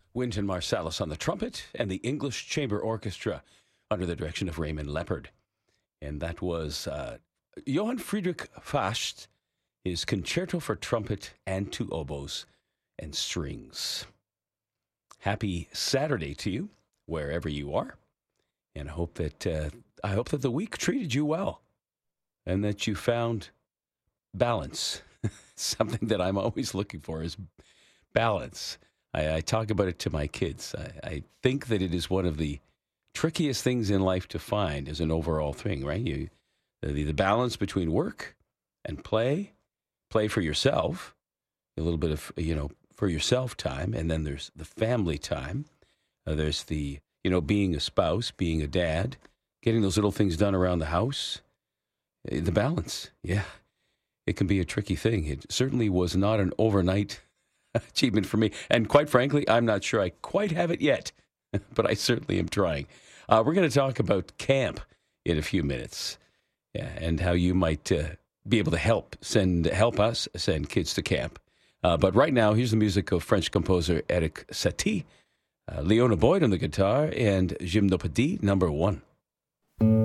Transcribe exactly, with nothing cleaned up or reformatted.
Wynton Marsalis on the trumpet, and the English Chamber Orchestra under the direction of Raymond Leppard. And that was uh, Johann Friedrich Fascht, his Concerto for Trumpet and Two Oboes and Strings. Happy Saturday to you, wherever you are. And I hope that uh, I hope that the week treated you well, and that you found balance. Something that I'm always looking for is balance. I, I talk about it to my kids. I, I think that it is one of the trickiest things in life to find as an overall thing, right? You, the, the balance between work and play, play for yourself, a little bit of, you know, for yourself time, and then there's the family time. Uh, there's the, you know, being a spouse, being a dad, getting those little things done around the house. Uh, The balance, yeah. It can be a tricky thing. It certainly was not an overnight achievement for me. And quite frankly, I'm not sure I quite have it yet, but I certainly am trying. Uh, we're going to talk about camp in a few minutes, yeah, and how you might uh, be able to help send help us send kids to camp. Uh, but right now, here's the music of French composer Eric Satie, uh, Leona Boyd on the guitar, and Gymnopédie number one.